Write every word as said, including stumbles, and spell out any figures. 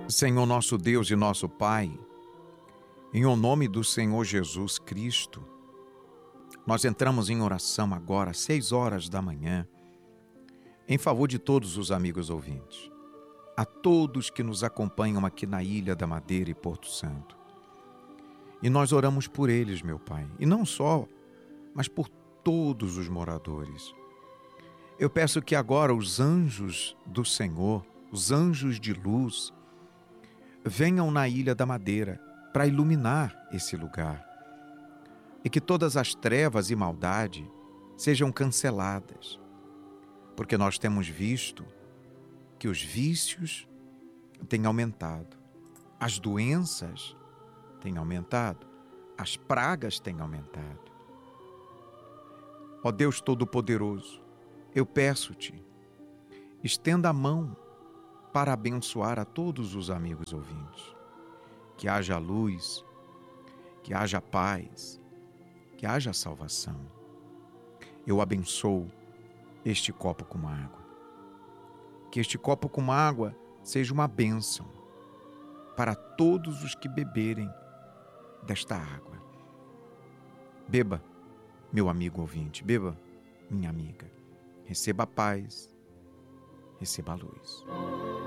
Senhor nosso Deus e nosso Pai, em o nome do Senhor Jesus Cristo, nós entramos em oração agora, às seis horas da manhã, em favor de todos os amigos ouvintes, a todos que nos acompanham aqui na Ilha da Madeira e Porto Santo. E nós oramos por eles, meu Pai, e não só, mas por todos os moradores. Eu peço que agora os anjos do Senhor, os anjos de luz, venham na Ilha da Madeira para iluminar esse lugar e que todas as trevas e maldade sejam canceladas, porque nós temos visto que os vícios têm aumentado, as doenças têm aumentado, as pragas têm aumentado. Ó Deus Todo-Poderoso, eu peço-te, estenda a mão para abençoar a todos os amigos ouvintes. Que haja luz, que haja paz, que haja salvação. Eu abençoo este copo com água. Que este copo com água seja uma bênção para todos os que beberem desta água. Beba, meu amigo ouvinte, beba, minha amiga. Receba a paz, receba a luz.